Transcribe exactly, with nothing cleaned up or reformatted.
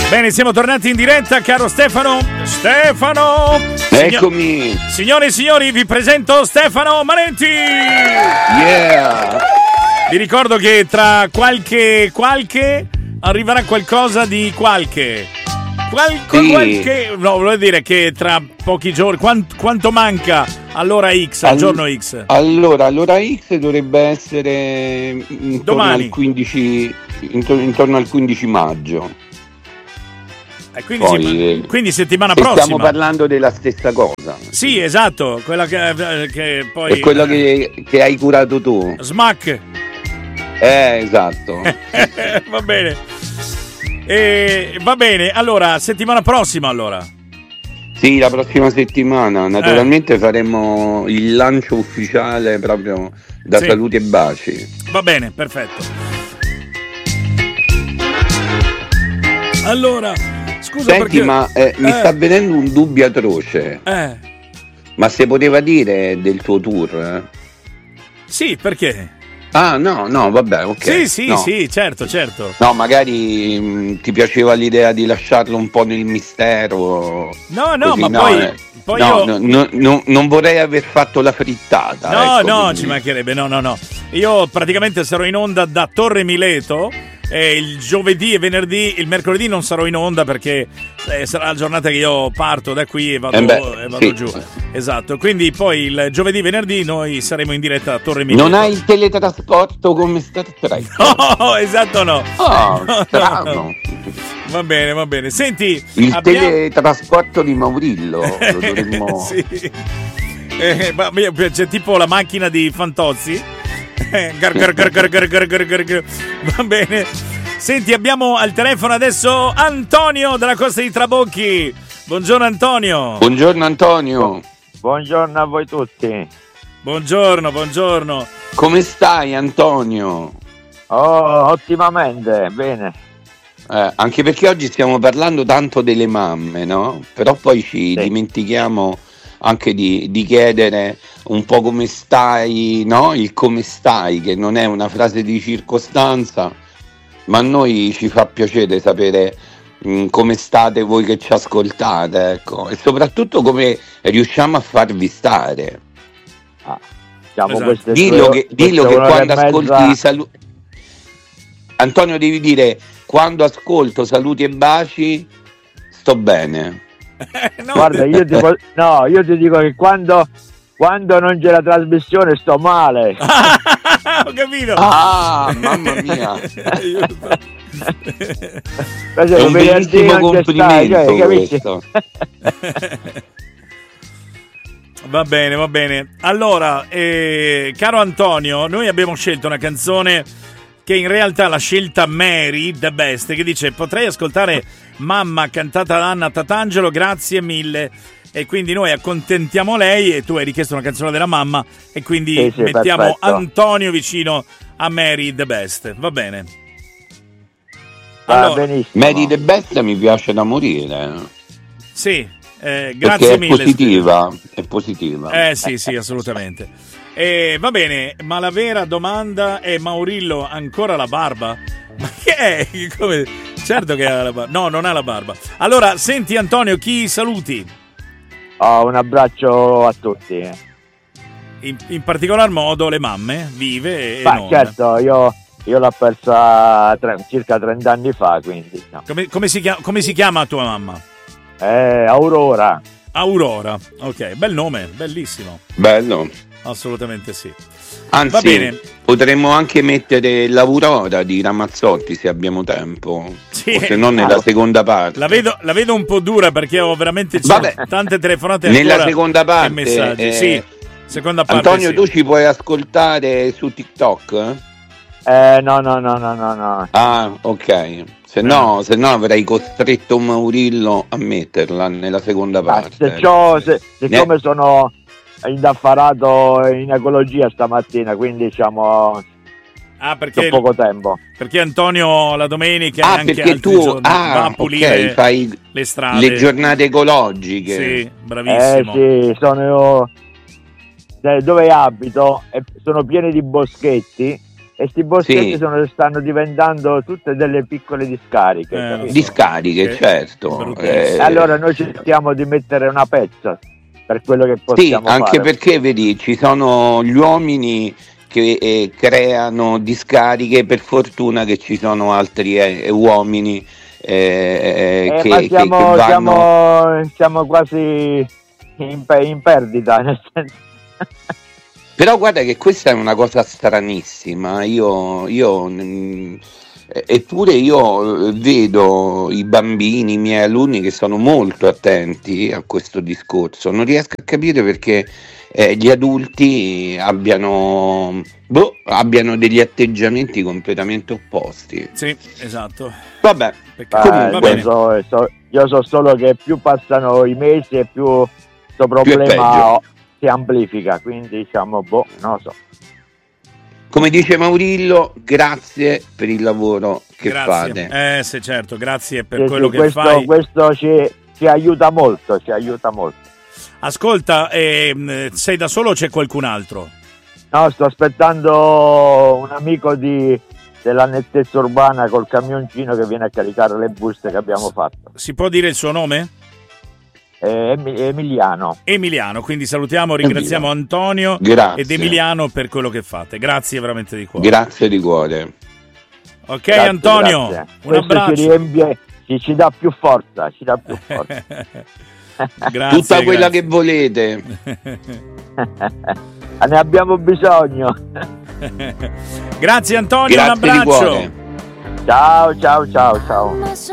Bene, siamo tornati in diretta, caro Stefano. Stefano! Eccomi! Signore e signori, vi presento Stefano Manenti! Yeah! Vi ricordo che tra qualche qualche arriverà qualcosa di qualche. Qualche, sì. qualche no, volevo dire che tra pochi giorni quant, quanto manca all'ora X, al All- giorno X? Allora, l'ora X dovrebbe essere intorno Domani. al quindici intorno, intorno al quindici maggio. Eh, quindi, Poi, si- quindi settimana e prossima. stiamo parlando della stessa cosa. Sì, esatto, quella che, che poi È quello che, che hai curato tu. Smack. Eh, esatto. Va bene. E, va bene, allora, settimana prossima allora. Sì, la prossima settimana naturalmente eh. faremo il lancio ufficiale proprio da Sì. Saluti e Baci. Va bene, perfetto. Allora, scusa Senti, perché... ma eh, mi eh, sta venendo un dubbio atroce. Eh, Ma se poteva dire del tuo tour? Eh? sì, perché? Ah, no, no, vabbè, ok. Sì, sì, no. sì, certo, certo. No, magari mh, ti piaceva l'idea di lasciarlo un po' nel mistero. No, no, così, ma no, poi... eh. poi no, io... no, no, no, non vorrei aver fatto la frittata. No, ecco, no, quindi. ci mancherebbe, no, no, no. Io praticamente sarò in onda da Torre Mileto e il giovedì e venerdì, il mercoledì non sarò in onda perché eh, sarà la giornata che io parto da qui e vado, Eh beh, e vado sì. giù. Esatto, quindi poi il giovedì e venerdì noi saremo in diretta da Torre Mileto. Non hai il teletrasporto come Star Trek? No, esatto no. Oh, No, strano. no, no. Va bene, va bene. Senti, Il abbiamo... teletrasporto di Maurillo lo dovremmo... sì. Eh, ma- c'è tipo la macchina di Fantozzi. Eh, gar, gar, gar, gar, gar, gar, gar, gar, gar. Va bene. Senti, abbiamo al telefono adesso Antonio della Costa di Trabocchi. Buongiorno Antonio. Buongiorno Antonio. Buongiorno a voi tutti. Buongiorno, buongiorno. Come stai Antonio? Oh, ottimamente, bene. Eh, anche perché oggi stiamo parlando tanto delle mamme, no? Però poi ci Sì. dimentichiamo anche di, di chiedere un po' come stai, no? Il come stai, che non è una frase di circostanza, ma a noi ci fa piacere sapere mh, come state voi che ci ascoltate, ecco, e soprattutto come riusciamo a farvi stare. Ah, diciamo Esatto. queste Dillo due- che, dillo queste che ore quando e mezza- ascolti saluti, Antonio, devi dire: quando ascolto Saluti e Baci sto bene. No. Guarda, io ti, po- no, io ti dico che quando, quando non c'è la trasmissione sto male. Ho capito. Ah, mamma mia, Aiuto. Per è esempio, un venerdì bellissimo non c'è stai, complimento cioè, capisci? questo. Va bene, va bene. Allora, eh, caro Antonio, noi abbiamo scelto una canzone che in realtà l'ha scelta Mary The Best, che dice: potrei ascoltare Mamma cantata da Anna Tatangelo, grazie mille. E quindi noi accontentiamo lei e tu hai richiesto una canzone della mamma e quindi Sì, sì, mettiamo perfetto. Antonio vicino a Mary The Best. Va bene. Va Allora, benissimo. Mary The Best mi piace da morire, sì, eh, perché grazie è mille. positiva, è positiva. Eh sì, sì, assolutamente. E va bene, ma la vera domanda è: Maurillo ancora la barba? Ma che è? Come? Certo che ha la barba. No, non ha la barba. Allora, senti Antonio, chi saluti? Oh, un abbraccio a tutti. In, in particolar modo le mamme, vive e Ma non. certo, io, io l'ho persa tre- circa trenta anni fa, quindi no. Come, come si chiama, come si chiama tua mamma? Eh, Aurora. Aurora. Ok, bel nome, bellissimo. Bello. Assolutamente sì. Anzi, Va bene. potremmo anche mettere l'Aurora di Ramazzotti se abbiamo tempo, Sì. o se no nella Ah. seconda parte. La vedo, la vedo un po' dura perché ho veramente Vabbè. tante telefonate Nella ancora seconda e parte, messaggi. eh, Sì, seconda parte. Antonio, sì. tu ci puoi ascoltare su TikTok? Eh, no, no, no, no, no, no. Ah, ok. Se no, se no avrei costretto Maurillo a metterla nella seconda Ah, parte. se c'ho, se, Ne- siccome sono indaffarato in ecologia stamattina, quindi diciamo Ah, c'ho perché, poco tempo. perché Antonio la domenica e Ah, anche perché altri tu giorni ah, va a pulire ok, fai le strade. le giornate ecologiche. Sì, Eh bravissimo. sì, sono io, eh, dove abito eh, sono pieni di boschetti e sti boschetti Sì. sono, stanno diventando tutte delle piccole discariche. Eh, lo capito? so. Discariche, Che- certo. bruttissimo. Eh, E allora noi cerchiamo di mettere una pezza per quello che sì, possiamo anche fare. perché vedi, ci sono gli uomini che eh, creano discariche, per fortuna che ci sono altri eh, uomini eh, Eh, che, ma che- siamo, che vanno... siamo, siamo quasi in, pe- in perdita, nel senso. Però guarda che questa è una cosa stranissima, io, io mm, eppure io vedo i bambini, i miei alunni che sono molto attenti a questo discorso, non riesco a capire perché eh, gli adulti abbiano, boh, abbiano degli atteggiamenti completamente opposti. Sì, esatto. Vabbè, Peccato. Eh, Va io, bene. so, so- io so solo che più passano i mesi e più questo è problema peggio. si amplifica, quindi diciamo, boh, non lo so. Come dice Maurillo, grazie per il lavoro che Grazie. fate. Eh, sì, certo, grazie per Sì, quello sì, che questo, fai. questo ci, ci aiuta molto, ci aiuta molto. Ascolta, ehm, sei da solo o c'è qualcun altro? No, sto aspettando un amico di, della nettezza urbana col camioncino che viene a caricare le buste che abbiamo fatto. Si può dire il suo nome? Eh, Emi- Emiliano. Emiliano, quindi salutiamo, ringraziamo Antonio Grazie. ed Emiliano per quello che fate. Grazie veramente di cuore. Grazie di cuore. Ok, Grazie, Antonio, grazie. un Questo abbraccio. ci riempie, ci, ci dà più forza, ci dà più forza. Grazie, Tutta quella grazie. che volete. Ne abbiamo bisogno. Grazie Antonio, un Grazie di abbraccio. cuore. Ciao, ciao, ciao, ciao.